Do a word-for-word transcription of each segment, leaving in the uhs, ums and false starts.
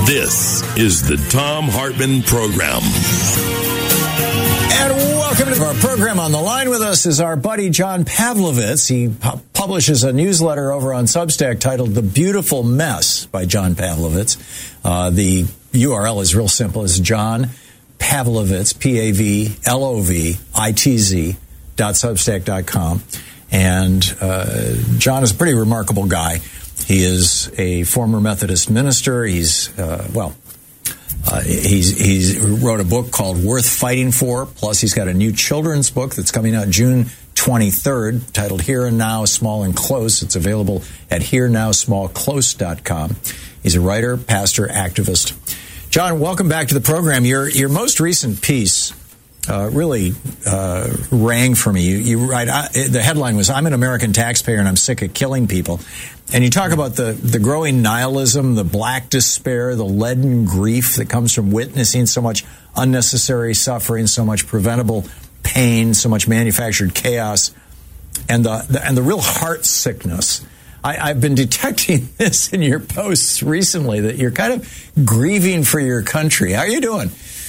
This is the Thom Hartmann Program. And welcome to our program. On the line with us is our buddy John Pavlovitz. He pu- publishes a newsletter over on Substack titled The Beautiful Mess by John Pavlovitz. Uh, the U R L is real simple. It's John Pavlovitz, P A V L O V I T Z dot substack dot com. And uh, John is a pretty remarkable guy. He is a former Methodist minister. He's, uh, well, uh, he's he's wrote a book called Worth Fighting For. Plus, he's got a new children's book that's coming out June twenty-third, titled Here and Now, Small and Close. It's available at here now small close dot com. He's a writer, pastor, activist. John, welcome back to the program. Your your most recent piece uh, really uh, rang for me. You, you write, I, the headline was, "I'm an American taxpayer and I'm sick of killing people." And you talk about the, the growing nihilism, the black despair, the leaden grief that comes from witnessing so much unnecessary suffering, so much preventable pain, so much manufactured chaos, and the, the and the real heart sickness. I, I've been detecting this in your posts recently, that you're kind of grieving for your country. How are you doing?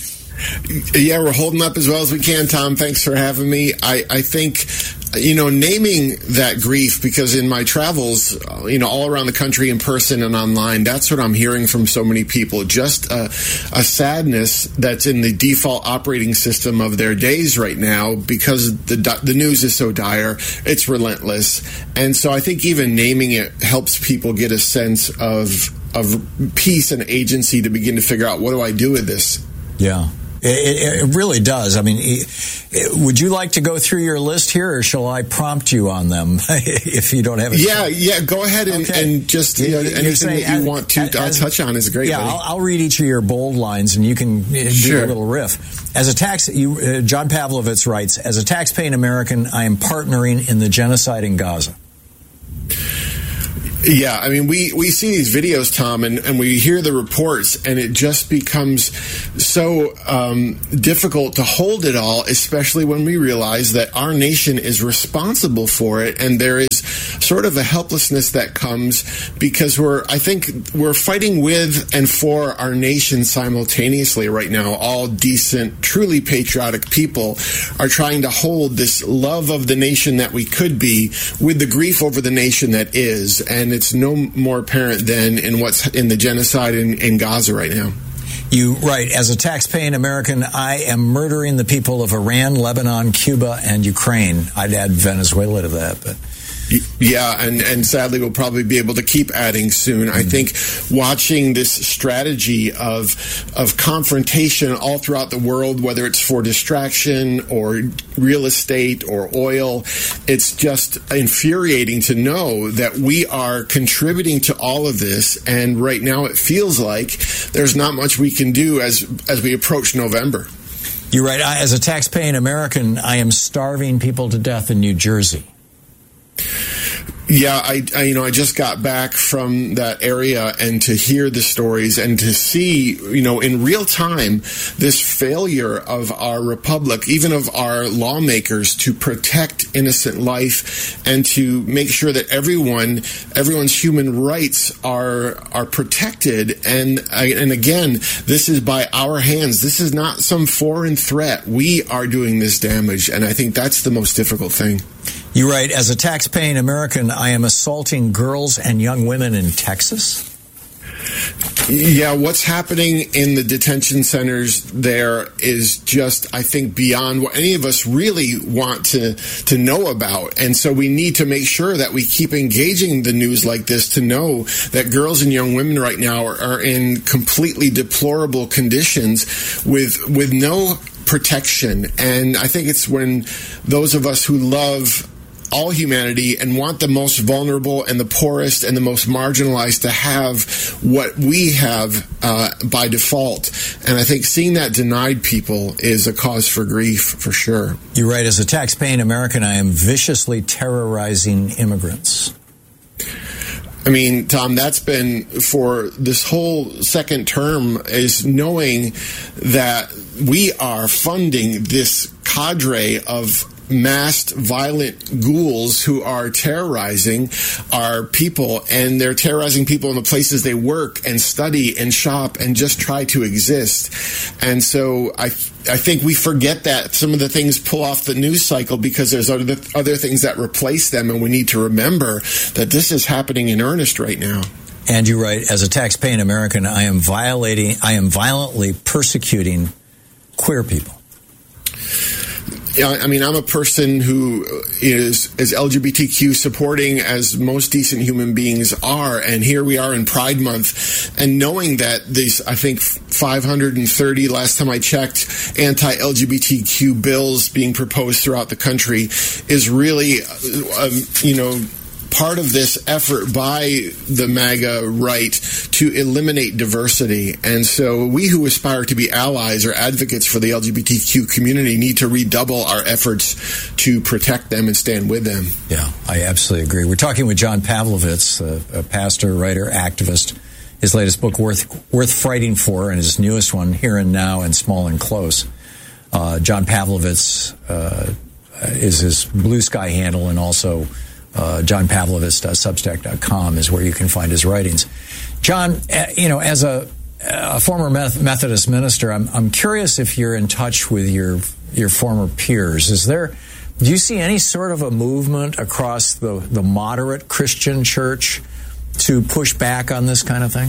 Yeah, we're holding up as well as we can, Tom. Thanks for having me. I, I think, you know, naming that grief, because in my travels, you know, all around the country, in person and online, that's what I'm hearing from so many people. Just a, a sadness that's in the default operating system of their days right now, because the the news is so dire, it's relentless. And so I think even naming it helps people get a sense of of peace and agency to begin to figure out, what do I do with this? Yeah. It, it really does. I mean, would you like to go through your list here, or shall I prompt you on them if you don't have it? Yeah, yeah, go ahead and, okay. and just, you know, anything saying, that you as, want to as, touch on is great. Yeah, I'll, I'll read each of your bold lines, and you can do sure. a little riff. As a tax, you, uh, John Pavlovitz writes, "As a tax-paying American, I am partnering in the genocide in Gaza." Yeah, I mean, we, we see these videos, Tom, and, and we hear the reports, and it just becomes so um, difficult to hold it all, especially when we realize that our nation is responsible for it, and there is sort of a helplessness that comes because we're, I think, we're fighting with and for our nation simultaneously right now. All decent, truly patriotic people are trying to hold this love of the nation that we could be with the grief over the nation that is, and it's no more apparent than in what's in the genocide in, in Gaza right now. You write, "As a tax-paying American, I am murdering the people of Iran, Lebanon, Cuba, and Ukraine." I'd add Venezuela to that, but... Yeah, and, and sadly we'll probably be able to keep adding soon. I think watching this strategy of of confrontation all throughout the world, whether it's for distraction or real estate or oil, it's just infuriating to know that we are contributing to all of this, and right now it feels like there's not much we can do as as we approach November. You're right. I, as a tax-paying American, I am starving people to death in New Jersey. Yeah, I, I, you know, I just got back from that area, and to hear the stories and to see, you know, in real time, this failure of our republic, even of our lawmakers, to protect innocent life and to make sure that everyone, everyone's human rights are are protected. And and again, this is by our hands. This is not some foreign threat. We are doing this damage, and I think that's the most difficult thing. You write, "As a tax-paying American, I am assaulting girls and young women in Texas." Yeah, what's happening in the detention centers there is just, I think, beyond what any of us really want to, to know about. And so we need to make sure that we keep engaging the news like this to know that girls and young women right now are, are in completely deplorable conditions with with no protection. And I think it's when those of us who love all humanity and want the most vulnerable and the poorest and the most marginalized to have what we have uh, by default. And I think seeing that denied people is a cause for grief, for sure. You're right. As a tax-paying American, I am viciously terrorizing immigrants. I mean, Tom, that's been for this whole second term, is knowing that we are funding this cadre of masked, violent ghouls who are terrorizing our people, and they're terrorizing people in the places they work and study and shop and just try to exist. And so I I think we forget that some of the things pull off the news cycle because there's other, other things that replace them, and we need to remember that this is happening in earnest right now. And you write, as a tax-paying American, I am violating, I am violently persecuting queer people. Yeah, I mean, I'm a person who is as L G B T Q supporting as most decent human beings are, and here we are in Pride Month, and knowing that these, I think, five hundred thirty, last time I checked, anti-L G B T Q bills being proposed throughout the country is really, um, you know, part of this effort by the MAGA right to eliminate diversity. And so we who aspire to be allies or advocates for the L G B T Q community need to redouble our efforts to protect them and stand with them. Yeah, I absolutely agree. We're talking with John Pavlovitz, a, a pastor, writer, activist. His latest book, Worth Worth Fighting For, and his newest one, Here and Now and Small and Close. Uh, John Pavlovitz uh, is his Blue Sky handle, and also Uh, john pavlovitz dot substack dot com is where you can find his writings. John, uh, you know, as a, a former Methodist minister, I'm, I'm curious if you're in touch with your your former peers. Is there, do you see any sort of a movement across the, the moderate Christian church to push back on this kind of thing?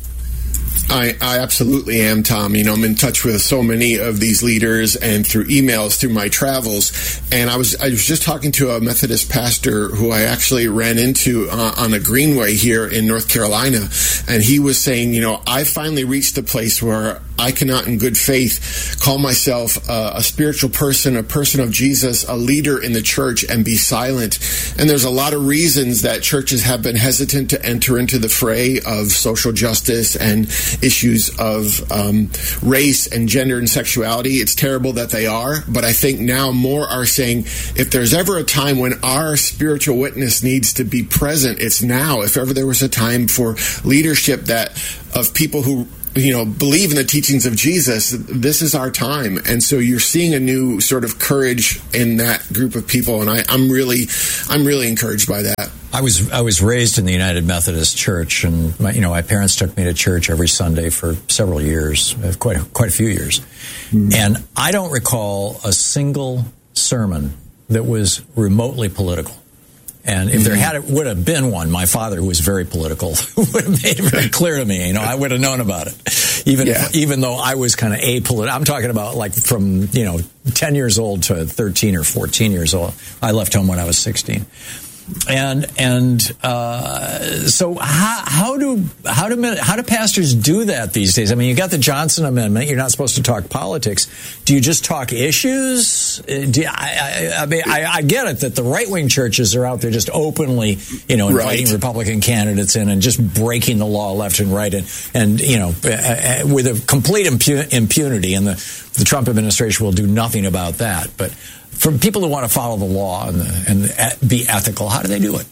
I, I absolutely am, Tom. You know, I'm in touch with so many of these leaders and through emails through my travels. And I was I was just talking to a Methodist pastor who I actually ran into uh, on a greenway here in North Carolina. And he was saying, you know, I finally reached a place where I cannot in good faith call myself uh, a spiritual person, a person of Jesus, a leader in the church, and be silent. And there's a lot of reasons that churches have been hesitant to enter into the fray of social justice and issues of um, race and gender and sexuality. It's terrible that they are, but I think now more are saying if there's ever a time when our spiritual witness needs to be present, it's now. If ever there was a time for leadership that of people who you know, believe in the teachings of Jesus, this is our time. And so you're seeing a new sort of courage in that group of people, and I, I'm really, I'm really encouraged by that. I was I was raised in the United Methodist Church, and my, you know, my parents took me to church every Sunday for several years, quite a, quite a few years, mm-hmm. and I don't recall a single sermon that was remotely political. And if there had would have been one, my father, who was very political, would have made it very clear to me. You know, I would have known about it, even yeah. if, even though I was kind of apolitical. I'm talking about like from you know ten years old to thirteen or fourteen years old. I left home when I was sixteen. And and uh, so how, how do how do how do pastors do that these days? I mean, you got the Johnson Amendment. You're not supposed to talk politics. Do you just talk issues? Do you, I, I, I mean, I, I get it that the right wing churches are out there just openly, you know, inviting right. Republican candidates in and just breaking the law left and right, and and you know, with a complete impu- impunity. And the the Trump administration will do nothing about that, but. For people who want to follow the law and, and be ethical, how do they do it?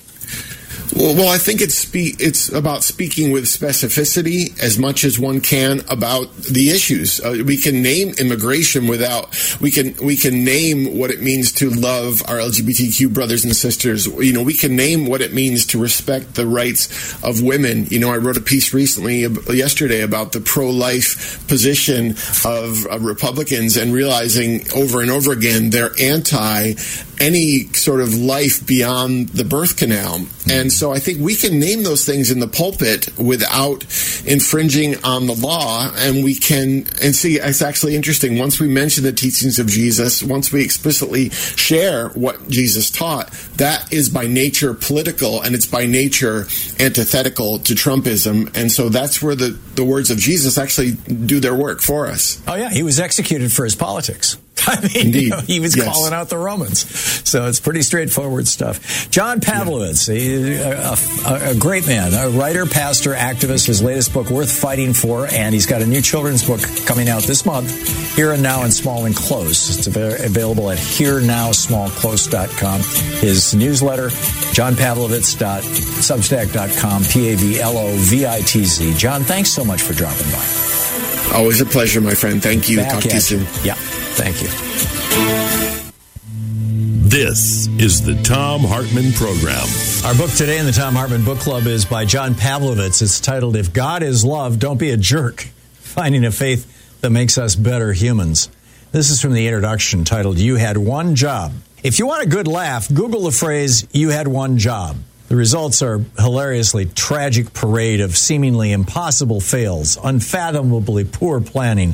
Well, well, I think it's spe- it's about speaking with specificity as much as one can about the issues. Uh, we can name immigration without we can we can name what it means to love our L G B T Q brothers and sisters. You know, we can name what it means to respect the rights of women. You know, I wrote a piece recently yesterday about the pro-life position of, of Republicans, and realizing over and over again they're anti any sort of life beyond the birth canal. And so I think we can name those things in the pulpit without infringing on the law. And we can, and see, it's actually interesting. Once we mention the teachings of Jesus, once we explicitly share what Jesus taught, that is by nature political, and it's by nature antithetical to Trumpism. And so that's where the, the words of Jesus actually do their work for us. Oh, yeah. He was executed for his politics. I mean, Indeed. You know, he was yes. calling out the Romans. So it's pretty straightforward stuff. John Pavlovitz, yeah. a, a, a great man, a writer, pastor, activist. His latest book, Worth Fighting For, and he's got a new children's book coming out this month, Here and Now and Small and Close. It's av- available at here now small close dot com. His newsletter, john pavlovitz dot substack dot com, P A V L O V I T Z. John, thanks so much for dropping by. Always a pleasure, my friend. Thank you. Back Talk to you soon. Yeah. Thank you. This is the Thom Hartmann Program. Our book today in the Thom Hartmann Book Club is by John Pavlovitz. It's titled, If God is Love, Don't Be a Jerk, Finding a Faith That Makes Us Better Humans. This is from the introduction titled, You Had One Job. If you want a good laugh, Google the phrase, you had one job. The results are hilariously tragic parade of seemingly impossible fails, unfathomably poor planning,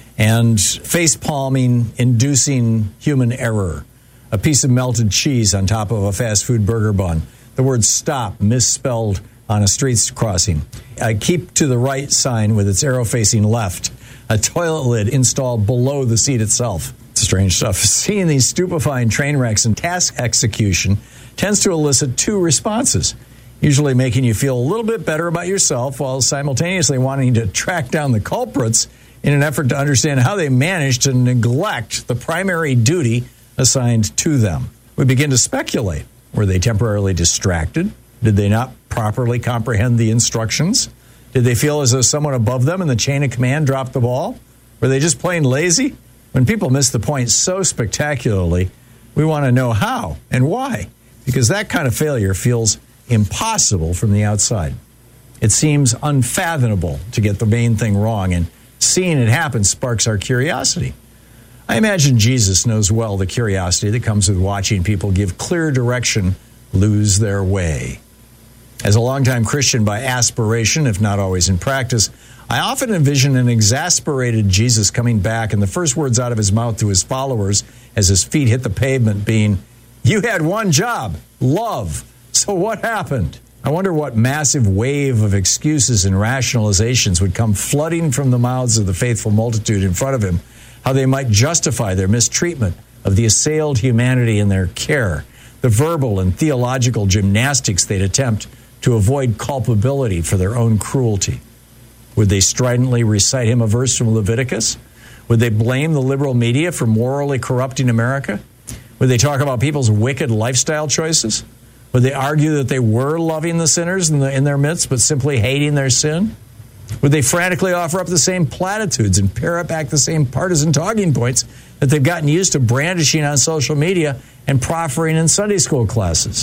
and face-palming, inducing human error. A piece of melted cheese on top of a fast food burger bun. The word stop misspelled on a street crossing. A keep to the right sign with its arrow facing left. A toilet lid installed below the seat itself. It's strange stuff. Seeing these stupefying train wrecks and task execution tends to elicit two responses, usually making you feel a little bit better about yourself while simultaneously wanting to track down the culprits in an effort to understand how they managed to neglect the primary duty assigned to them. We begin to speculate. Were they temporarily distracted? Did they not properly comprehend the instructions? Did they feel as though someone above them in the chain of command dropped the ball? Were they just plain lazy? When people miss the point so spectacularly, we want to know how and why, because that kind of failure feels impossible from the outside. It seems unfathomable to get the main thing wrong, and seeing it happen sparks our curiosity. I imagine Jesus knows well the curiosity that comes with watching people give clear direction lose their way. As a longtime Christian by aspiration, if not always in practice, I often envision an exasperated Jesus coming back and the first words out of his mouth to his followers as his feet hit the pavement being, "You had one job, love. So what happened?" I wonder what massive wave of excuses and rationalizations would come flooding from the mouths of the faithful multitude in front of him, how they might justify their mistreatment of the assailed humanity in their care, the verbal and theological gymnastics they'd attempt to avoid culpability for their own cruelty. Would they stridently recite him a verse from Leviticus? Would they blame the liberal media for morally corrupting America? Would they talk about people's wicked lifestyle choices? Would they argue that they were loving the sinners in, the, in their midst, but simply hating their sin? Would they frantically offer up the same platitudes and parrot back the same partisan talking points that they've gotten used to brandishing on social media and proffering in Sunday school classes?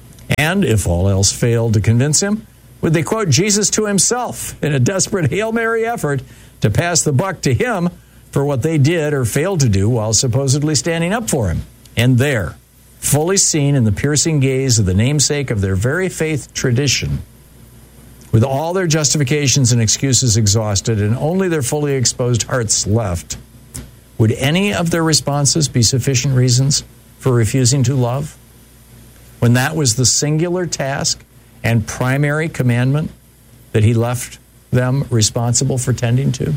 And if all else failed to convince him, would they quote Jesus to himself in a desperate Hail Mary effort to pass the buck to him for what they did or failed to do while supposedly standing up for him? And there, fully seen in the piercing gaze of the namesake of their very faith tradition, with all their justifications and excuses exhausted and only their fully exposed hearts left, would any of their responses be sufficient reasons for refusing to love? When that was the singular task and primary commandment that he left them responsible for tending to?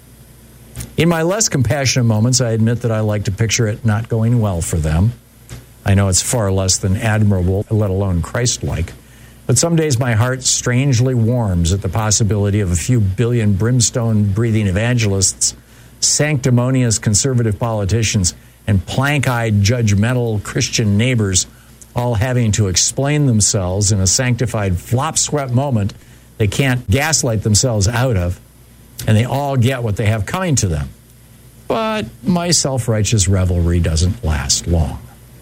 In my less compassionate moments, I admit that I like to picture it not going well for them. I know it's far less than admirable, let alone Christ-like. But some days my heart strangely warms at the possibility of a few billion brimstone-breathing evangelists, sanctimonious conservative politicians, and plank-eyed judgmental Christian neighbors all having to explain themselves in a sanctified flop-swept moment they can't gaslight themselves out of, and they all get what they have coming to them. But my self-righteous revelry doesn't last long.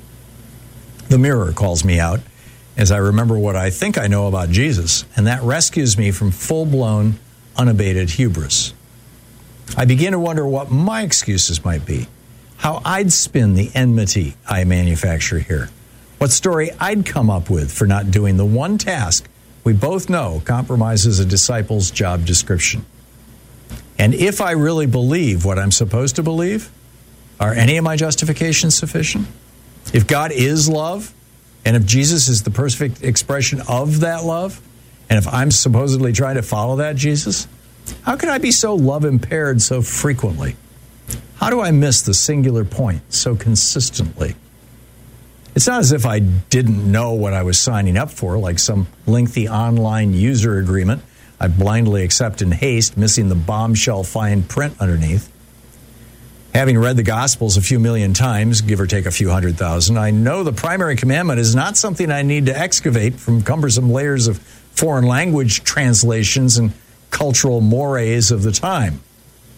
The mirror calls me out as I remember what I think I know about Jesus, and that rescues me from full-blown, unabated hubris. I begin to wonder what my excuses might be, how I'd spin the enmity I manufacture here, what story I'd come up with for not doing the one task we both know compromises a disciple's job description. And if I really believe what I'm supposed to believe, are any of my justifications sufficient? If God is love, and if Jesus is the perfect expression of that love, and if I'm supposedly trying to follow that Jesus, how can I be so love-impaired so frequently? How do I miss the singular point so consistently? It's not as if I didn't know what I was signing up for, like some lengthy online user agreement I blindly accept in haste, missing the bombshell fine print underneath. Having read the Gospels a few million times, give or take a few hundred thousand, I know the primary commandment is not something I need to excavate from cumbersome layers of foreign language translations and cultural mores of the time.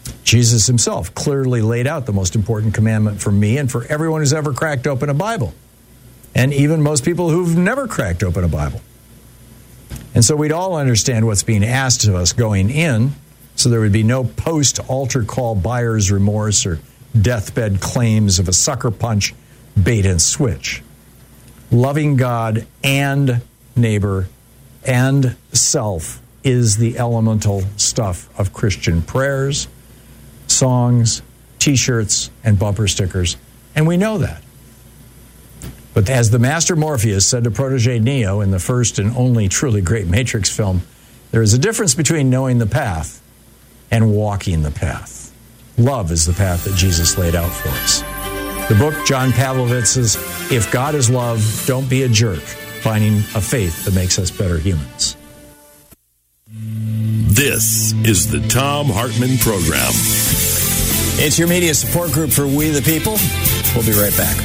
Jesus himself clearly laid out the most important commandment for me and for everyone who's ever cracked open a Bible, and even most people who've never cracked open a Bible. And so we'd all understand what's being asked of us going in, so there would be no post-altar call buyer's remorse or deathbed claims of a sucker punch, bait and switch. Loving God and neighbor and self is the elemental stuff of Christian prayers, songs, T-shirts, and bumper stickers, and we know that. But as the master Morpheus said to protege Neo in the first and only truly great Matrix film, there is a difference between knowing the path and walking the path. Love is the path that Jesus laid out for us. The book, John Pavlovitz's If God is Love, Don't Be a Jerk, Finding a Faith That Makes Us Better Humans. This is the Thom Hartmann Program. It's your media support group for We the People. We'll be right back.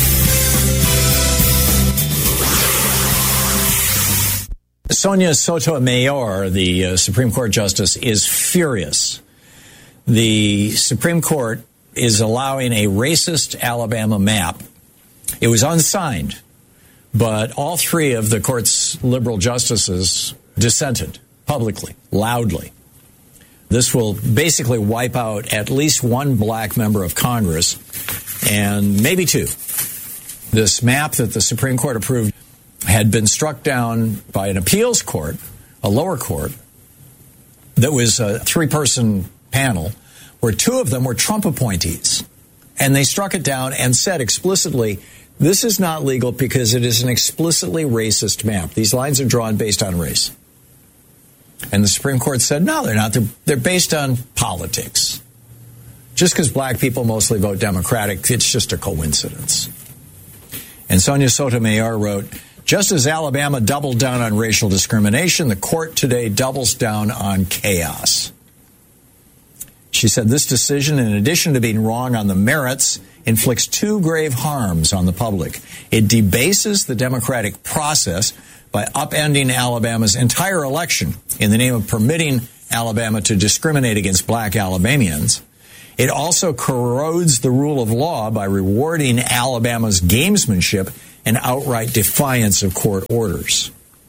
Sonia Sotomayor, the uh, Supreme Court Justice, is furious. The Supreme Court is allowing a racist Alabama map. It was unsigned, but all three of the court's liberal justices dissented publicly, loudly. This will basically wipe out at least one black member of Congress, and maybe two. This map that the Supreme Court approved had been struck down by an appeals court, a lower court, that was a three-person panel, where two of them were Trump appointees. And they struck it down and said explicitly, this is not legal because it is an explicitly racist map. These lines are drawn based on race. And the Supreme Court said, no, they're not. They're, they're based on politics. Just because black people mostly vote Democratic, it's just a coincidence. And Sonia Sotomayor wrote, just as Alabama doubled down on racial discrimination, the court today doubles down on chaos. She said this decision, in addition to being wrong on the merits, inflicts two grave harms on the public. It debases the democratic process by upending Alabama's entire election in the name of permitting Alabama to discriminate against black Alabamians. It also corrodes the rule of law by rewarding Alabama's gamesmanship and outright defiance of court orders.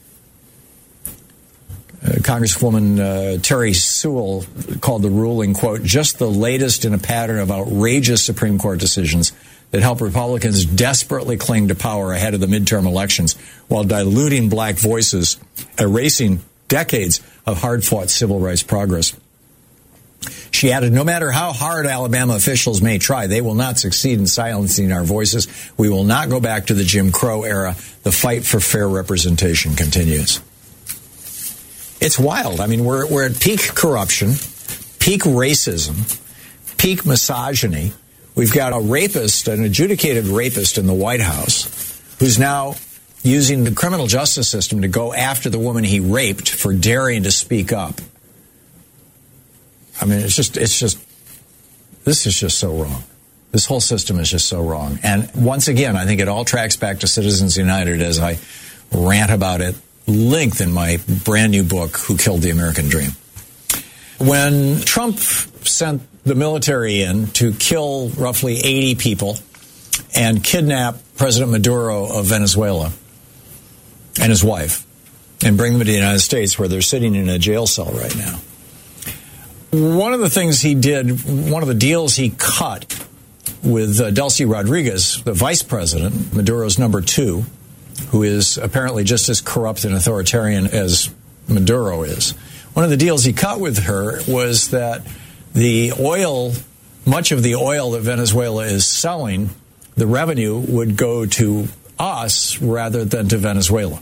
Uh, Congresswoman uh, Terry Sewell called the ruling, quote, just the latest in a pattern of outrageous Supreme Court decisions that help Republicans desperately cling to power ahead of the midterm elections while diluting black voices, erasing decades of hard-fought civil rights progress. She added, no matter how hard Alabama officials may try, they will not succeed in silencing our voices. We will not go back to the Jim Crow era. The fight for fair representation continues. It's wild. I mean, we're, we're at peak corruption, peak racism, peak misogyny. We've got a rapist, an adjudicated rapist in the White House, who's now using the criminal justice system to go after the woman he raped for daring to speak up. I mean, it's just, it's just, this is just so wrong. This whole system is just so wrong. And once again, I think it all tracks back to Citizens United as I rant about it length in my brand new book, Who Killed the American Dream. When Trump sent the military in to kill roughly eighty people and kidnap President Maduro of Venezuela and his wife and bring them to the United States, where they're sitting in a jail cell right now, one of the things he did, one of the deals he cut with uh, Delcy Rodriguez, the vice president, Maduro's number two, who is apparently just as corrupt and authoritarian as Maduro is. One of the deals he cut with her was that the oil, much of the oil that Venezuela is selling, the revenue would go to us rather than to Venezuela.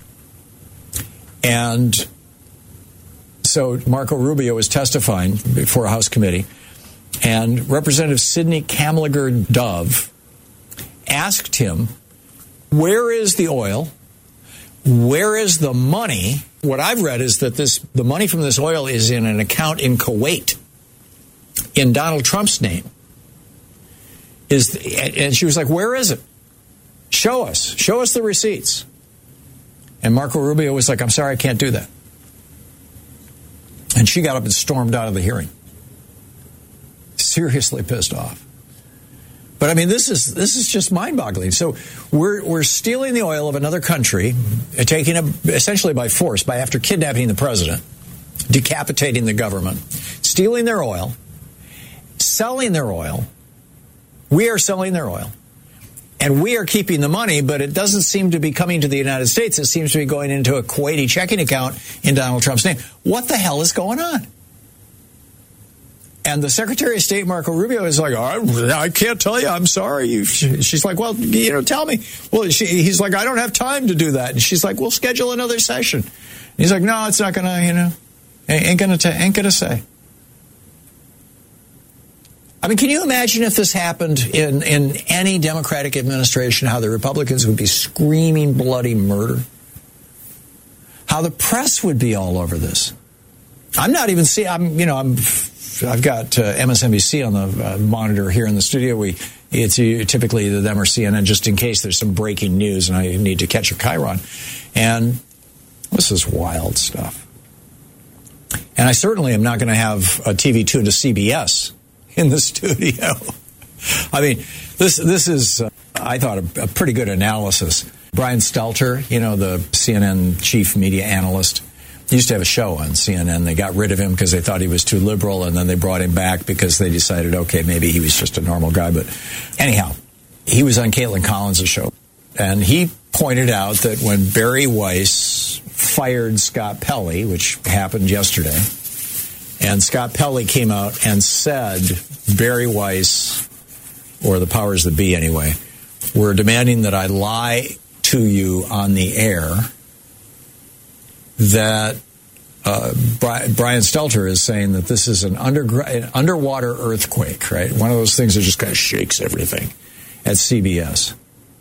And so Marco Rubio was testifying before a House committee, and Representative Sidney Kamlager Dove asked him, where is the oil? Where is the money? What I've read is that this the money from this oil is in an account in Kuwait in Donald Trump's name. Is and she was like, where is it? Show us. Show us the receipts. And Marco Rubio was like, I'm sorry, I can't do that. And she got up and stormed out of the hearing. seriously pissed off. But I mean, this is this is just mind-boggling. So we're we're stealing the oil of another country, taking it essentially by force, by after kidnapping the president, decapitating the government, stealing their oil, selling their oil. We are selling their oil. And we are keeping the money, but it doesn't seem to be coming to the United States. It seems to be going into a Kuwaiti checking account in Donald Trump's name. What the hell is going on? And the Secretary of State, Marco Rubio, is like, oh, I can't tell you. I'm sorry. You, she's like, well, you know, tell me. Well, she, he's like, I don't have time to do that. And she's like, we'll schedule another session. And he's like, no, it's not going to, you know, ain't going to ain't going to say. I mean, can you imagine if this happened in, in any Democratic administration, how the Republicans would be screaming bloody murder? How the press would be all over this? I'm not even seeing, I'm, you know, I'm, I've got uh, M S N B C on the uh, monitor here in the studio. We, it's uh, typically either them or C N N, just in case there's some breaking news and I need to catch a chyron. And this is wild stuff. And I certainly am not going to have a T V tuned to C B S in the studio. I mean, this this is, uh, I thought, a, a pretty good analysis. Brian Stelter, you know, the C N N chief media analyst, he used to have a show on C N N. They got rid of him because they thought he was too liberal, and then they brought him back because they decided, okay, maybe he was just a normal guy. But anyhow, he was on Caitlin Collins' show, and he pointed out that when Barry Weiss fired Scott Pelley, which happened yesterday, and Scott Pelley came out and said Barry Weiss, or the powers that be anyway, were demanding that I lie to you on the air, that uh, Brian Stelter is saying that this is an, undergr- an underwater earthquake, right? One of those things that just kind of shakes everything at C B S.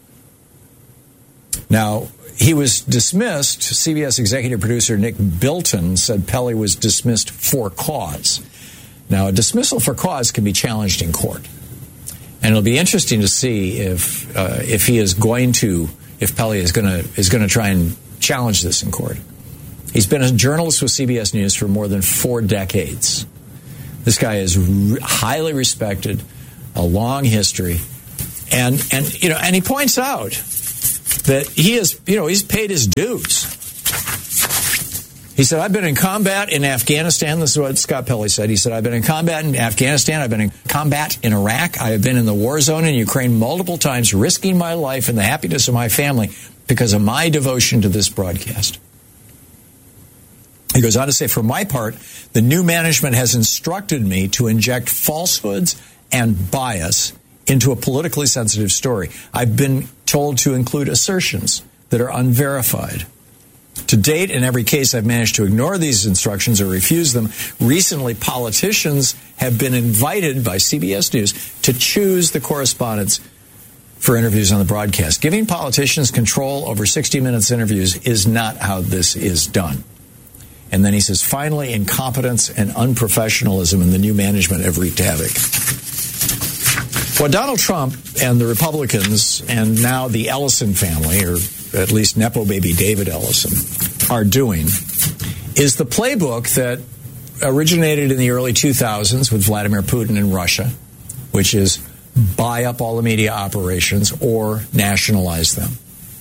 Now, he was dismissed. C B S executive producer Nick Bilton said Pelley was dismissed for cause. Now, a dismissal for cause can be challenged in court. And it'll be interesting to see if uh, if he is going to, if Pelley is going to is going to try and challenge this in court. He's been a journalist with C B S News for more than four decades. This guy is re- highly respected, a long history, and and you know, and he points out that he is, you know, he's paid his dues. He said, I've been in combat in Afghanistan. This is what Scott Pelley said. He said, I've been in combat in Afghanistan. I've been in combat in Iraq. I have been in the war zone in Ukraine multiple times, risking my life and the happiness of my family because of my devotion to this broadcast. He goes on to say, for my part, the new management has instructed me to inject falsehoods and bias into a politically sensitive story. I've been told to include assertions that are unverified. To date, in every case, I've managed to ignore these instructions or refuse them. Recently, politicians have been invited by C B S News to choose the correspondents for interviews on the broadcast. Giving politicians control over sixty minutes interviews is not how this is done. And then he says, finally, incompetence and unprofessionalism in the new management have wreaked havoc. What Donald Trump and the Republicans and now the Ellison family, or at least Nepo baby David Ellison, are doing is the playbook that originated in the early two thousands with Vladimir Putin in Russia, which is buy up all the media operations or nationalize them.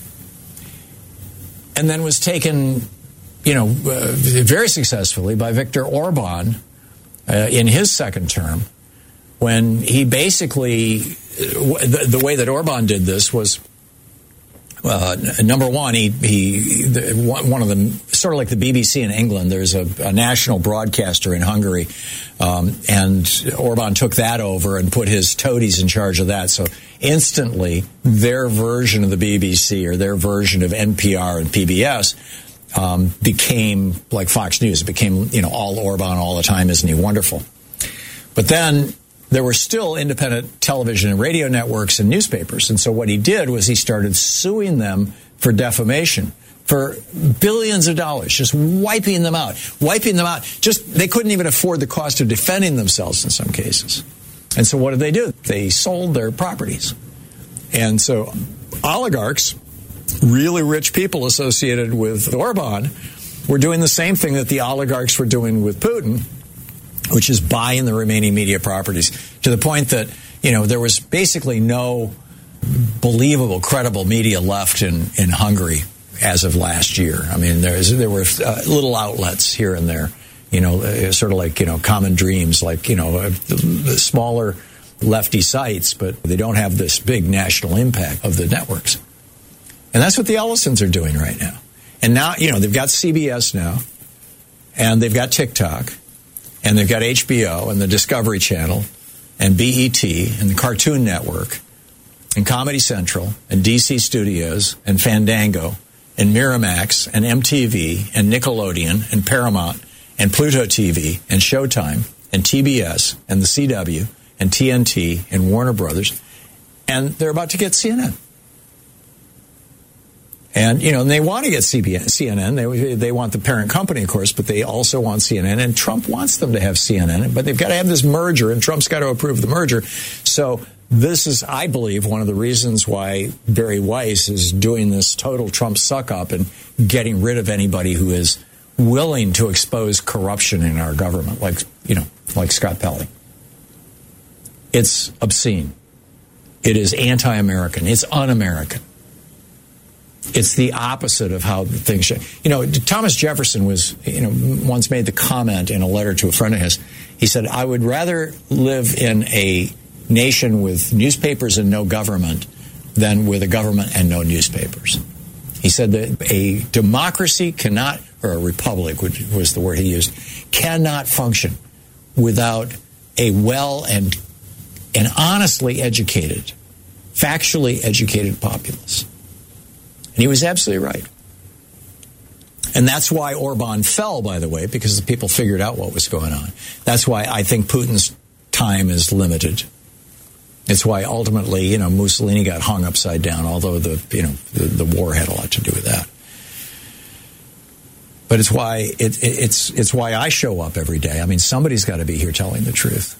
And then was taken, you know, uh, very successfully by Viktor Orban uh, in his second term, when he basically, the, the way that Orban did this was, uh, number one, he, he the, one of them, sort of like the B B C in England, there's a, a national broadcaster in Hungary, um, and Orban took that over and put his toadies in charge of that. So instantly, their version of the B B C or their version of N P R and P B S um, became like Fox News. It became, you know, all Orban all the time. Isn't he wonderful? But then there were still independent television and radio networks and newspapers. And so what he did was he started suing them for defamation for billions of dollars, just wiping them out, wiping them out. Just they couldn't even afford the cost of defending themselves in some cases. And so what did they do? They sold their properties. And so oligarchs, really rich people associated with Orban, were doing the same thing that the oligarchs were doing with Putin, which is buying the remaining media properties, to the point that, you know, there was basically no believable, credible media left in, in Hungary as of last year. I mean, there's, there were uh, little outlets here and there, you know, uh, sort of like, you know, Common Dreams, like, you know, uh, the, the smaller lefty sites, but they don't have this big national impact of the networks. And that's what the Ellisons are doing right now. And now, you know, they've got C B S now, and they've got TikTok, and they've got H B O and the Discovery Channel and B E T and the Cartoon Network and Comedy Central and D C Studios and Fandango and Miramax and M T V and Nickelodeon and Paramount and Pluto T V and Showtime and T B S and the C W and T N T and Warner Brothers. And they're about to get C N N. And, you know, and they want to get C N N. They, they want the parent company, of course, but they also want C N N. And Trump wants them to have C N N. But they've got to have this merger, and Trump's got to approve the merger. So this is, I believe, one of the reasons why Barry Weiss is doing this total Trump suck-up and getting rid of anybody who is willing to expose corruption in our government, like, you know, like Scott Pelley. It's obscene. It is anti-American. It's un-American. It's the opposite of how things should. You know, Thomas Jefferson was, you know, once made the comment in a letter to a friend of his. He said, I would rather live in a nation with newspapers and no government than with a government and no newspapers. He said that a democracy cannot, or a republic, which was the word he used, cannot function without a well and, and honestly educated, factually educated populace. And he was absolutely right. And that's why Orban fell, by the way, because the people figured out what was going on. That's why I think Putin's time is limited. It's why ultimately, you know, Mussolini got hung upside down, although the, you know, the, the war had a lot to do with that. But it's why it, it, it's it's why I show up every day. I mean, somebody's got to be here telling the truth.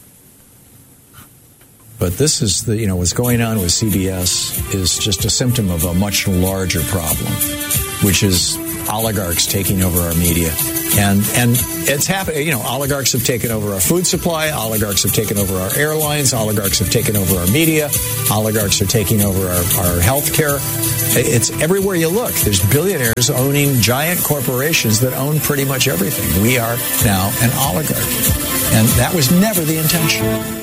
But this is the, you know, what's going on with C B S is just a symptom of a much larger problem, which is oligarchs taking over our media. And and it's happening, you know, oligarchs have taken over our food supply, oligarchs have taken over our airlines, oligarchs have taken over our media, oligarchs are taking over our, our health care. It's everywhere you look. There's billionaires owning giant corporations that own pretty much everything. We are now an oligarch. And that was never the intention.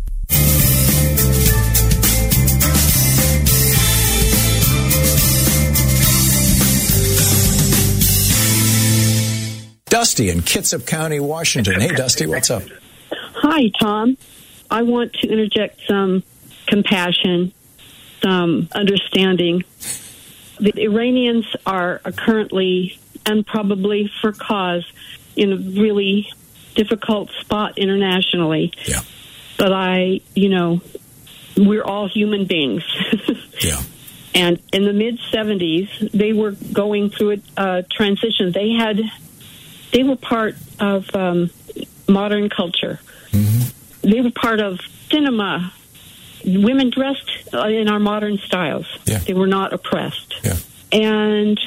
Dusty in Kitsap County, Washington. Hey, Dusty, what's up? Hi, Tom. I want to interject some compassion, some understanding. The Iranians are currently, and probably for cause, in a really difficult spot internationally. Yeah. But I, you know, we're all human beings. Yeah. And in the mid-seventies, they were going through a uh, transition. They had... They were part of um, modern culture. Mm-hmm. They were part of cinema. Women dressed in our modern styles. Yeah. They were not oppressed. Yeah. And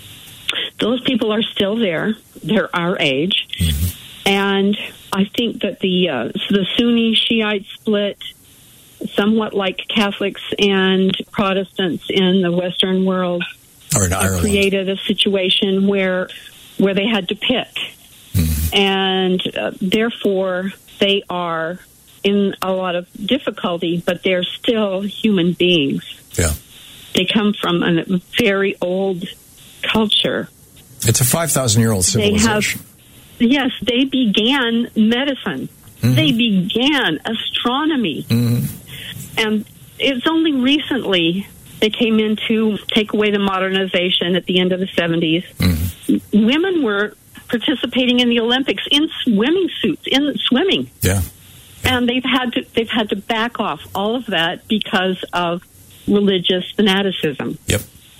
those people are still there. They're our age. Mm-hmm. And I think that the uh, the Sunni Shiite split, somewhat like Catholics and Protestants in the Western world, or in Ireland, created a situation where where they had to pick. Mm-hmm. And uh, therefore, they are in a lot of difficulty, but they're still human beings. Yeah. They come from a very old culture. It's a five thousand year old civilization. They have, yes, they began medicine. Mm-hmm. They began astronomy. Mm-hmm. And it's only recently they came in to take away the modernization at the end of the seventies. Mm-hmm. Women were participating in the Olympics in swimming suits, in swimming. Yeah. And they've had to they've had to back off all of that because of religious fanaticism. Yep.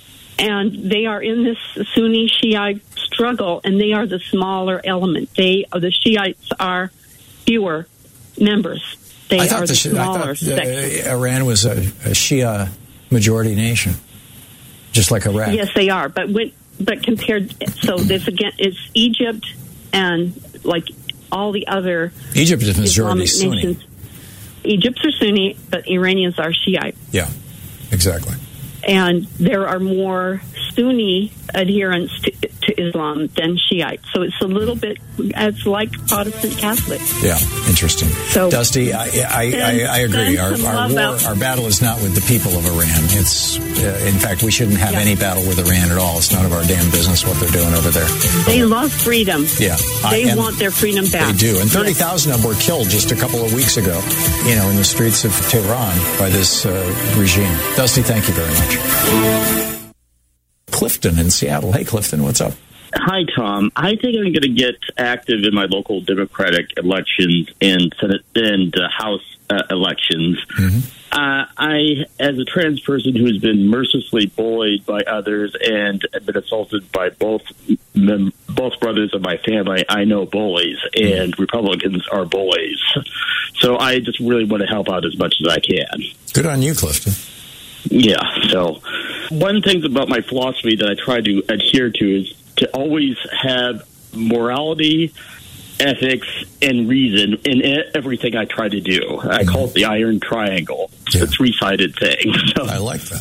And they are in this Sunni Shiite struggle, and they are the smaller element. They the Shiites are fewer members. They I thought are the, the smaller I thought section. Iran was a, a Shia majority nation, just like Iraq. Yes, they are. But when, but compared, so this again is Egypt and like all the other Egypt is majority Islamic Sunni. nations. Egypt's are Sunni, but Iranians are Shiite. Yeah, exactly. And there are more Sunni adherents to, to Islam than Shiite. So it's a little bit, it's like Protestant Catholic. Yeah, interesting. So, Dusty, I, I, send, I, I agree. Our, some our, love war, out. our battle is not with the people of Iran. It's, uh, in fact, we shouldn't have Yeah. any battle with Iran at all. It's none of our damn business what they're doing over there. They love freedom. Yeah. They I, want their freedom back. They do. And thirty thousand of them were killed just a couple of weeks ago, you know, in the streets of Tehran by this uh, regime. Dusty, thank you very much. Clifton in Seattle. Hey, Clifton, what's up? Hi, Tom. I think I'm going to get active in my local Democratic elections and Senate and uh, House uh, elections. Mm-hmm. Uh, I, as a trans person who has been mercilessly bullied by others and been assaulted by both mem- both brothers of my family, I know bullies, and mm-hmm. Republicans are bullies. So I just really want to help out as much as I can. Good on you, Clifton. Yeah, so one thing about my philosophy that I try to adhere to is to always have morality, ethics, and reason in everything I try to do. Mm-hmm. I call it the iron triangle. It's yeah. a three-sided thing. So, I like that.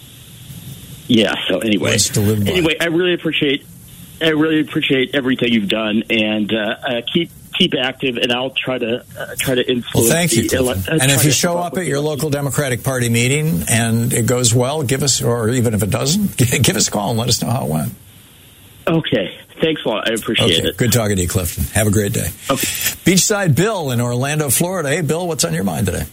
Yeah, so anyway. Anyway, I really appreciate I really appreciate everything you've done, and uh, uh, keep keep active, and I'll try to uh, try to influence. Well, thank you. The, ele- uh, and if you show up at your local Democratic Party meeting and it goes well, give us, or even if it doesn't, give us a call and let us know how it went. Okay. Thanks a lot. I appreciate okay. it. Good talking to you, Clifton. Have a great day. Okay. Beachside Bill in Orlando, Florida. Hey, Bill, what's on your mind today?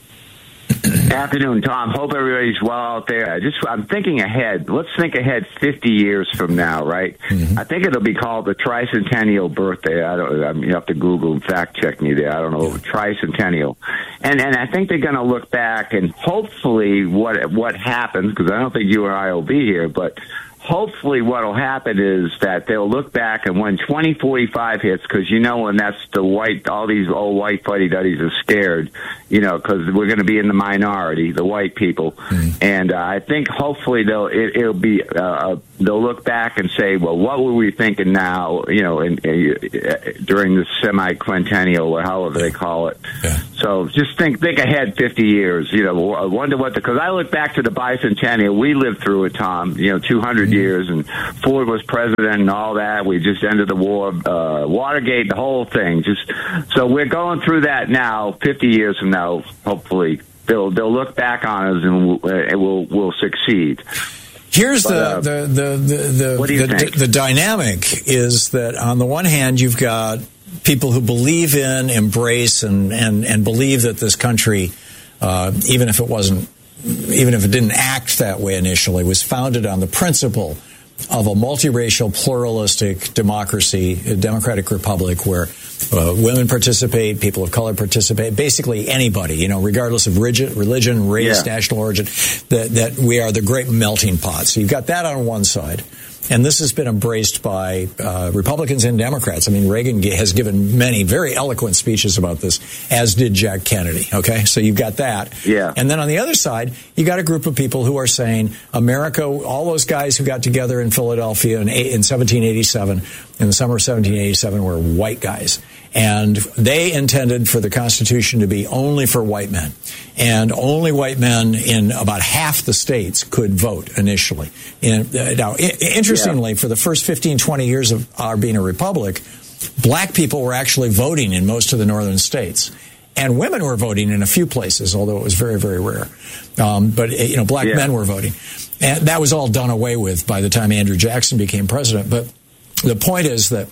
Afternoon, Tom. Hope everybody's well out there. Just, I'm thinking ahead. Let's think ahead fifty years from now, right? Mm-hmm. I think it'll be called the tricentennial birthday. I don't. I mean, you have to Google and fact check me there. I don't know. Yeah. Tricentennial, and and I think they're going to look back and hopefully what what happens, because I don't think you or I will be here, but hopefully what will happen is that they'll look back and when twenty forty-five hits, because you know when that's the white, all these old white fuddy-duddies are scared, you know, because we're going to be in the minority, the white people. Mm. And uh, I think hopefully they'll, it, it'll be, uh, they'll look back and say, well, what were we thinking now, you know, in, uh, during the semi-quintennial or however they call it. Yeah. So just think think ahead fifty years, you know, I wonder what the, because I look back to the bicentennial, we lived through it, Tom, you know, two hundred mm-hmm. years, and Ford was president and all that. We just ended the war, uh, Watergate, the whole thing. Just so we're going through that now. fifty years from now, hopefully they'll they'll look back on us and we'll uh, we'll, we'll succeed. Here's but, uh, the, the, the, the, the, what do you the, think? the dynamic is that on the one hand you've got people who believe in, embrace, and, and, and believe that this country, uh, even if it wasn't, even if it didn't act that way initially, was founded on the principle of a multiracial, pluralistic democracy, a democratic republic where uh, women participate, people of color participate, basically anybody, you know, regardless of rigid, religion, race, yeah. national origin, that, that we are the great melting pot. So you've got that on one side. And this has been embraced by uh, Republicans and Democrats. I mean, Reagan has given many very eloquent speeches about this, as did Jack Kennedy. Okay, so you've got that. Yeah. And then on the other side, you got a group of people who are saying America, all those guys who got together in Philadelphia in, in seventeen eighty-seven, in the summer of seventeen eighty-seven, were white guys. And they intended for the Constitution to be only for white men. And only white men in about half the states could vote initially. And, uh, now, I- interestingly, yeah. for the first fifteen, twenty years of our being a republic, black people were actually voting in most of the northern states. And women were voting in a few places, although it was very, very rare. Um, but, you know, black yeah. men were voting. And that was all done away with by the time Andrew Jackson became president. But the point is that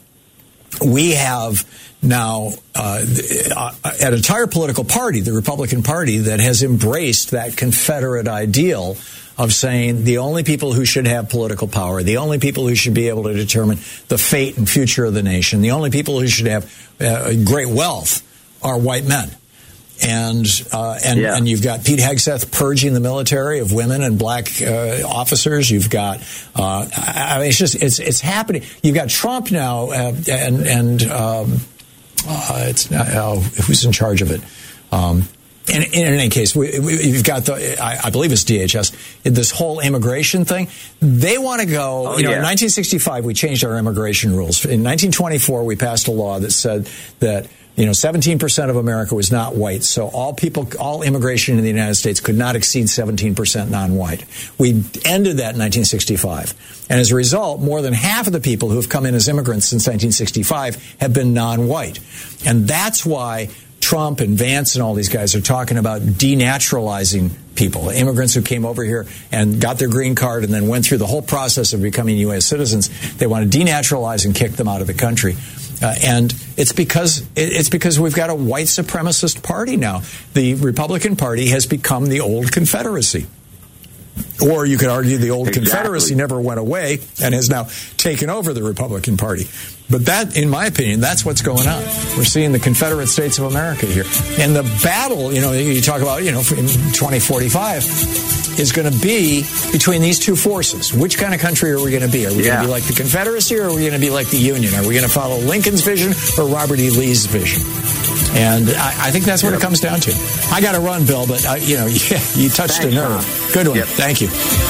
we have now uh, an entire political party, the Republican Party, that has embraced that Confederate ideal of saying the only people who should have political power, the only people who should be able to determine the fate and future of the nation, the only people who should have uh, great wealth are white men. And uh, and yeah. and you've got Pete Hegseth purging the military of women and black uh, officers. You've got uh, I mean it's just it's it's happening. You've got Trump now, uh, and and um, uh, it's not, oh, who's in charge of it. Um, in, in any case, we, we, you've got the I, I believe it's D H S. This whole immigration thing. They want to go. Oh, you know, yeah. in nineteen sixty-five we changed our immigration rules. In nineteen twenty-four we passed a law that said that You know, seventeen percent of America was not white, so all people, all immigration in the United States could not exceed seventeen percent non-white. We ended that in nineteen sixty-five. And as a result, more than half of the people who have come in as immigrants since nineteen sixty-five have been non-white. And that's why Trump and Vance and all these guys are talking about denaturalizing people, immigrants who came over here and got their green card and then went through the whole process of becoming U S citizens. They want to denaturalize and kick them out of the country. Uh, and it's because it's because we've got a white supremacist party now. The Republican Party has become the old Confederacy. Or you could argue the old exactly. Confederacy never went away and has now taken over the Republican Party. But that, in my opinion, that's what's going on. We're seeing the Confederate States of America here. And the battle, you know, you talk about, you know, in twenty forty-five is going to be between these two forces. Which kind of country are we going to be? Are we yeah. going to be like the Confederacy or are we going to be like the Union? Are we going to follow Lincoln's vision or Robert E. Lee's vision? And I, I think that's what yep. it comes down to. I got to run, Bill, but, uh, you know, yeah, you touched Thanks, a nerve. Tom. Good one. Yep. Thank you.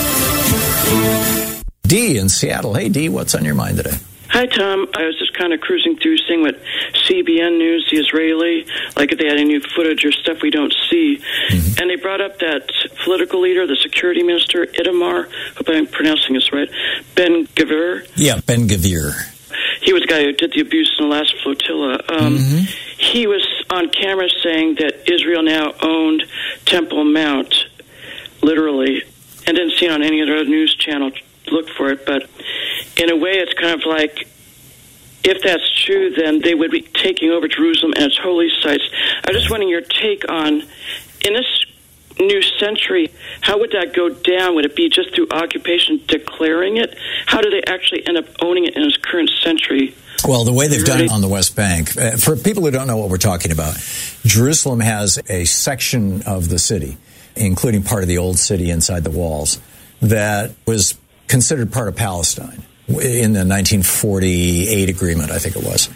Dee in Seattle. Hey, Dee, what's on your mind today? Hi, Tom. I was just kind of cruising through, seeing what C B N News, the Israeli, like if they had any new footage or stuff we don't see. Mm-hmm. And they brought up that political leader, the security minister, Itamar, hope I'm pronouncing this right, Ben-Gvir. Yeah, Ben-Gvir. He was the guy who did the abuse in the last flotilla. Um, mm-hmm. He was on camera saying that Israel now owned Temple Mount, literally, and didn't see it on any other news channel. Look for it, but in a way it's kind of like, if that's true, then they would be taking over Jerusalem and its holy sites. I'm just wondering your take on, in this new century, how would that go down? Would it be just through occupation declaring it? How do they actually end up owning it in this current century? Well, the way they've done it on the West Bank, uh, for people who don't know what we're talking about, Jerusalem has a section of the city, including part of the old city inside the walls, that was considered part of Palestine in the nineteen forty-eight agreement, I think it was.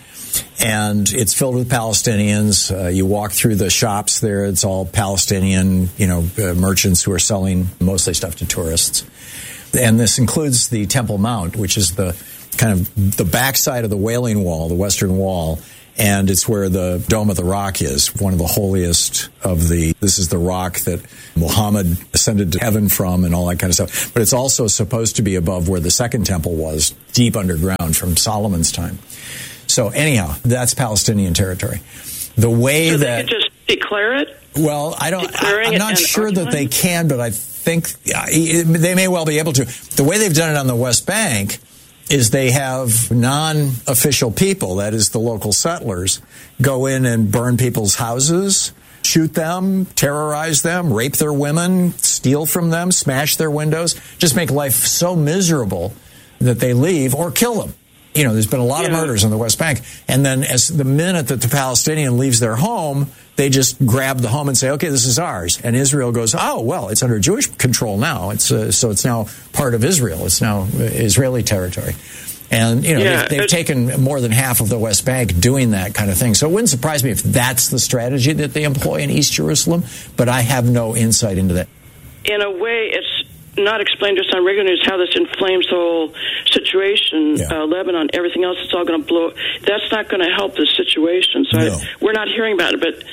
And it's filled with Palestinians. Uh, you walk through the shops there, it's all Palestinian, you know, uh, merchants who are selling mostly stuff to tourists. And this includes the Temple Mount, which is the kind of the backside of the Wailing Wall, the Western Wall. And it's where the Dome of the Rock is, one of the holiest of the, this is the rock that Muhammad ascended to heaven from and all that kind of stuff. But it's also supposed to be above where the second temple was, deep underground from Solomon's time. So anyhow, that's Palestinian territory. The way so that... they could just declare it? Well, I don't, I, I'm not sure that they can, but I think uh, they may well be able to. The way they've done it on the West Bank is they have non-official people, that is the local settlers, go in and burn people's houses, shoot them, terrorize them, rape their women, steal from them, smash their windows, just make life so miserable that they leave or kill them. You know, there's been a lot yeah. of murders on the West Bank. And then as the minute that the Palestinian leaves their home, they just grab the home and say, okay, this is ours. And Israel goes, oh, well, it's under Jewish control now. It's uh, so it's now part of Israel. It's now Israeli territory. And, you know, yeah, they've, they've taken more than half of the West Bank doing that kind of thing. So it wouldn't surprise me if that's the strategy that they employ in East Jerusalem. But I have no insight into that. In a way, it's not explained to us on regular news how this inflames the whole situation, yeah. uh, Lebanon, everything else, it's all going to blow. That's not going to help the situation. So no. I, we're not hearing about it, but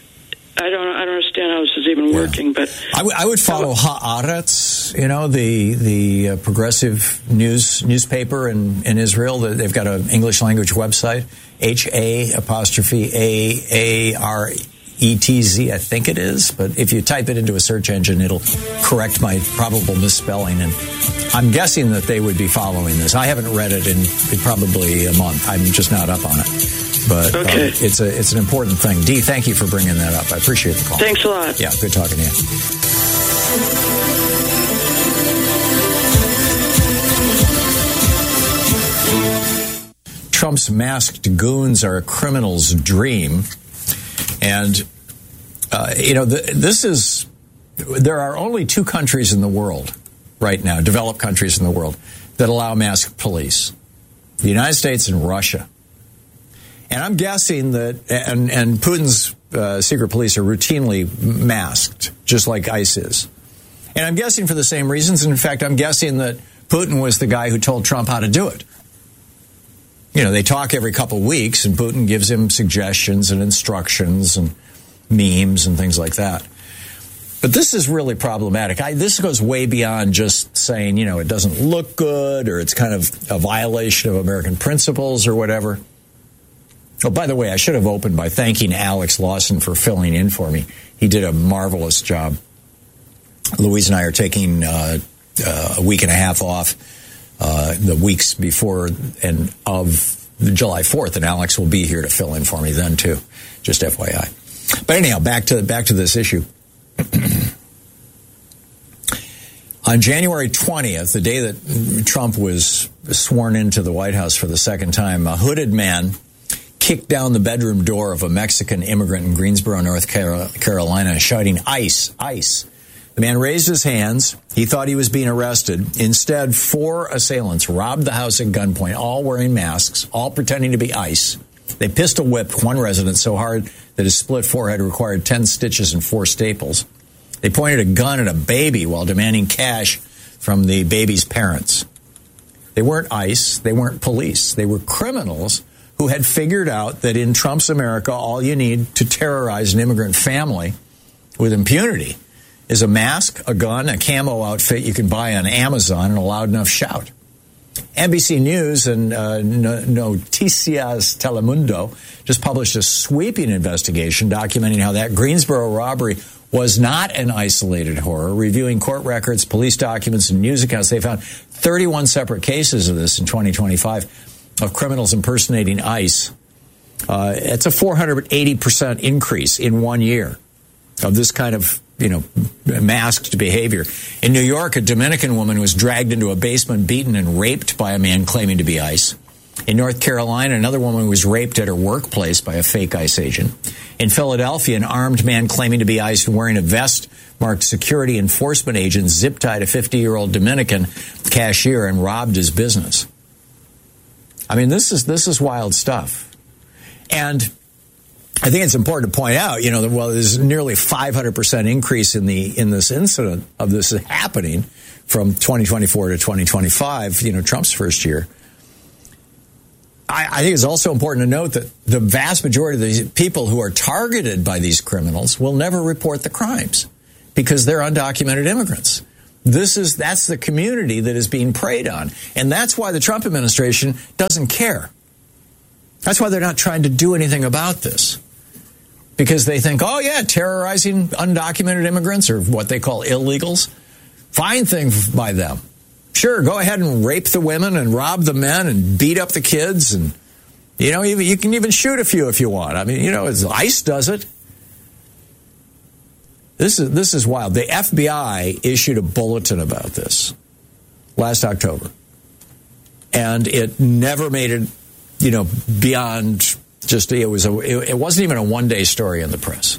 I don't I don't understand how this is even yeah. working. But I, w- I would follow Haaretz, you know, the the uh, progressive news newspaper in, in Israel. They've got an English language website, H A apostrophe A A R E T Z, I think it is, but if you type it into a search engine, it'll correct my probable misspelling, and I'm guessing that they would be following this. I haven't read it in probably a month. I'm just not up on it, but okay. um, it's a it's an important thing. Dee, thank you for bringing that up. I appreciate the call. Thanks a lot. Yeah, good talking to you. Trump's masked goons are a criminal's dream. And, uh, you know, the, this is, there are only two countries in the world right now, developed countries in the world, that allow masked police. The United States and Russia. And I'm guessing that, and, and Putin's uh, secret police are routinely masked, just like ICE is. And I'm guessing for the same reasons. And in fact, I'm guessing that Putin was the guy who told Trump how to do it. you know, they talk every couple of weeks, and Putin gives him suggestions and instructions and memes and things like that. But this is really problematic. I, this goes way beyond just saying, you know, it doesn't look good or it's kind of a violation of American principles or whatever. Oh, by the way, I should have opened by thanking Alex Lawson for filling in for me. He did a marvelous job. Louise and I are taking uh, uh, a week and a half off uh, the weeks before and of July fourth, and Alex will be here to fill in for me then, too. Just F Y I. But anyhow, back to back to this issue. On January twentieth, the day that Trump was sworn into the White House for the second time, a hooded man kicked down the bedroom door of a Mexican immigrant in Greensboro, North Carolina, shouting, "ICE, ICE." The man raised his hands. He thought he was being arrested. Instead, four assailants robbed the house at gunpoint, all wearing masks, all pretending to be ICE. They pistol whipped one resident so hard that his split forehead required ten stitches and four staples. They pointed a gun at a baby while demanding cash from the baby's parents. They weren't ICE. They weren't police. They were criminals who had figured out that in Trump's America, all you need to terrorize an immigrant family with impunity is a mask, a gun, a camo outfit you can buy on Amazon, and a loud enough shout. N B C News and uh, Noticias Telemundo just published a sweeping investigation documenting how that Greensboro robbery was not an isolated horror. Reviewing court records, police documents, and news accounts, they found thirty-one separate cases of this in twenty twenty-five of criminals impersonating ICE. Uh, it's a four hundred eighty percent increase in one year of this kind of, you know, masked behavior. In New York, a Dominican woman was dragged into a basement, beaten, and raped by a man claiming to be ICE. In North Carolina, another woman was raped at her workplace by a fake ICE agent. In Philadelphia, an armed man claiming to be ICE and wearing a vest marked security enforcement agent zip-tied a fifty-year-old Dominican cashier and robbed his business. I mean, this is this is wild stuff. And I think it's important to point out, you know, that while there's nearly five hundred percent increase in the in this incident of this happening from twenty twenty-four to twenty twenty-five, you know, Trump's first year, I, I think it's also important to note that the vast majority of these people who are targeted by these criminals will never report the crimes because they're undocumented immigrants. This is that's the community that is being preyed on. And that's why the Trump administration doesn't care. That's why they're not trying to do anything about this. Because they think, oh, yeah, terrorizing undocumented immigrants or what they call illegals, fine thing by them. Sure, go ahead and rape the women and rob the men and beat up the kids. And, you know, even, you can even shoot a few if you want. I mean, you know, it's, ICE does it. This is this is wild. The F B I issued a bulletin about this last October. And it never made it, you know, beyond just, it was a, it wasn't even a one-day story in the press.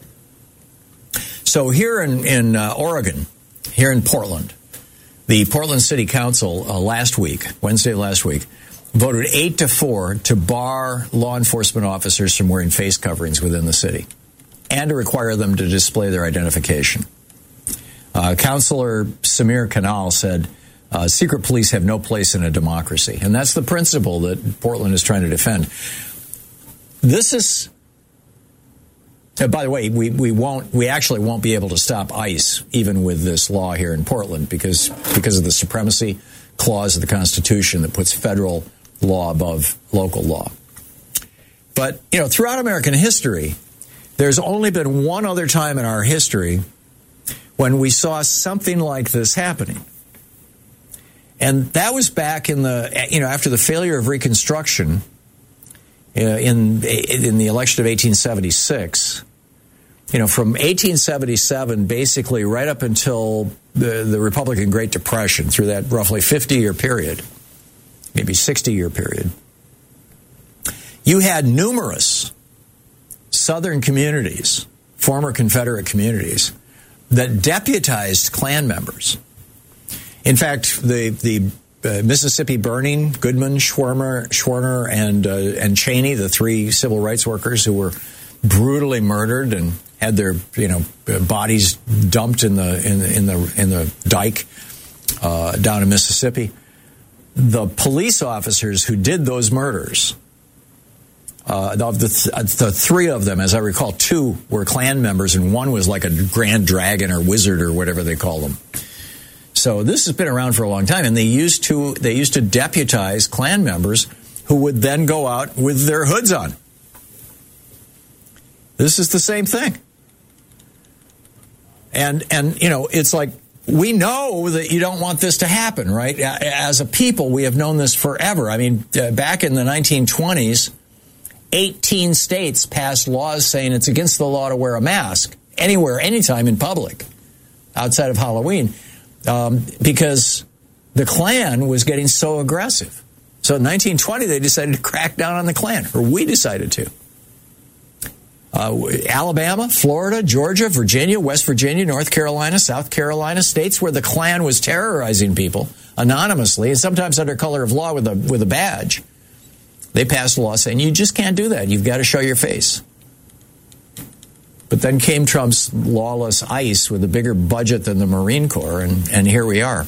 So here in, in uh, Oregon, here in Portland, the Portland City Council uh, last week, Wednesday last week, voted eight to four to bar law enforcement officers from wearing face coverings within the city and to require them to display their identification. Uh, Councilor Samir Kanal said, uh, secret police have no place in a democracy. And that's the principle that Portland is trying to defend. This is, uh, by the way, we, we won't, we actually won't be able to stop ICE even with this law here in Portland because, because of the supremacy clause of the Constitution that puts federal law above local law. But, you know, throughout American history, there's only been one other time in our history when we saw something like this happening. And that was back in the, you know, after the failure of Reconstruction uh, in in the election of eighteen seventy-six. You know, from eighteen seventy-seven, basically right up until the, the Republican Great Depression, through that roughly fifty-year period, maybe sixty-year period, you had numerous Southern communities, former Confederate communities, that deputized Klan members. In fact, the the uh, Mississippi Burning, Goodman, Schwerner, Schwerner, and uh, and Cheney, the three civil rights workers who were brutally murdered and had their you know bodies dumped in the in the in the, in the dike uh, down in Mississippi. the police officers who did those murders, uh, of the, th- the three of them, as I recall, two were Klan members and one was like a grand dragon or wizard or whatever they call them. So this has been around for a long time, and they used to they used to deputize Klan members who would then go out with their hoods on. This is the same thing. And, and you know, it's like, we know that you don't want this to happen, right? As a people, we have known this forever. I mean, uh, back in the nineteen twenties, eighteen states passed laws saying it's against the law to wear a mask anywhere, anytime in public, outside of Halloween, um, because the Klan was getting so aggressive. So in nineteen twenty, they decided to crack down on the Klan, or we decided to. Uh, Alabama, Florida, Georgia, Virginia, West Virginia, North Carolina, South Carolina, states where the Klan was terrorizing people anonymously and sometimes under color of law with a with a badge. They passed a law saying you just can't do that. You've got to show your face. But then came Trump's lawless ICE with a bigger budget than the Marine Corps, and, and here we are.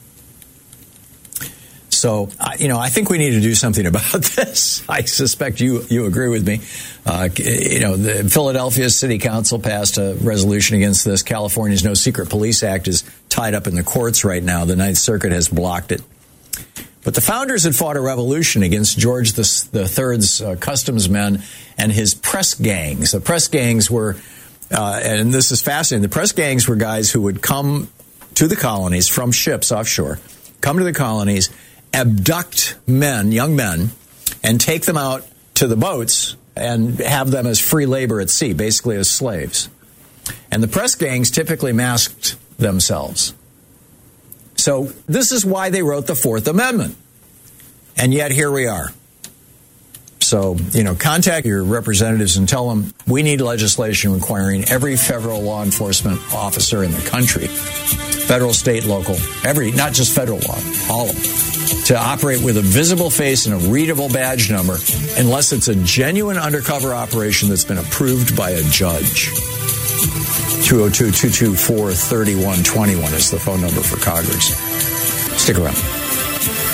So, you know, I think we need to do something about this. I suspect you you agree with me. Uh, you know, the Philadelphia City Council passed a resolution against this. California's No Secret Police Act is tied up in the courts right now. The Ninth Circuit has blocked it. But the founders had fought a revolution against George the, the Third's uh, customs men and his press gangs. The press gangs were, uh, and this is fascinating, the press gangs were guys who would come to the colonies from ships offshore, come to the colonies, abduct men, young men, and take them out to the boats and have them as free labor at sea, basically as slaves. And the press gangs typically masked themselves. So this is why they wrote the Fourth Amendment. And yet here we are. So, you know, contact your representatives and tell them we need legislation requiring every federal law enforcement officer in the country, federal, state, local, every, not just federal law, all of them, to operate with a visible face and a readable badge number unless it's a genuine undercover operation that's been approved by a judge. two oh two, two two four, three one two one is the phone number for Coggers. Stick around.